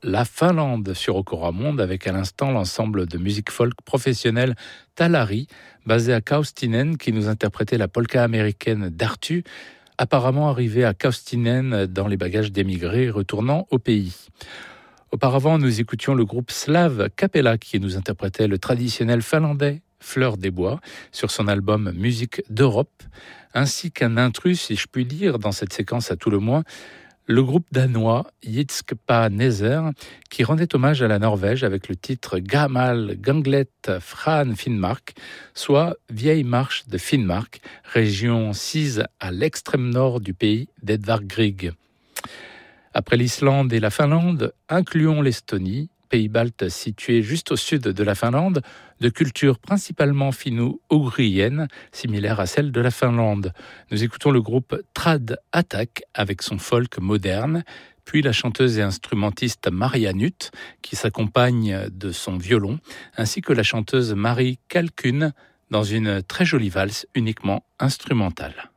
la Finlande sur Okora Monde avec à l'instant l'ensemble de musique folk professionnelle Talari, basé à Kaustinen, qui nous interprétait la polka américaine d'Artu, apparemment arrivé à Kaustinen dans les bagages d'émigrés retournant au pays. Auparavant, nous écoutions le groupe slave Capella qui nous interprétait le traditionnel finlandais Fleur des Bois sur son album Musique d'Europe, ainsi qu'un intrus, si je puis dire, dans cette séquence à tout le moins, le groupe danois Jitskpa Neser qui rendait hommage à la Norvège avec le titre Gamal Ganglet Fran Finnmark, soit Vieille Marche de Finnmark, région sise à l'extrême nord du pays d'Edvard Grieg. Après l'Islande et la Finlande, incluons l'Estonie, pays balte situé juste au sud de la Finlande, de culture principalement finno-ougrienne, similaire à celle de la Finlande. Nous écoutons le groupe Trad Attack avec son folk moderne, puis la chanteuse et instrumentiste Maria Nutt, qui s'accompagne de son violon, ainsi que la chanteuse Marie Kalkun dans une très jolie valse uniquement instrumentale.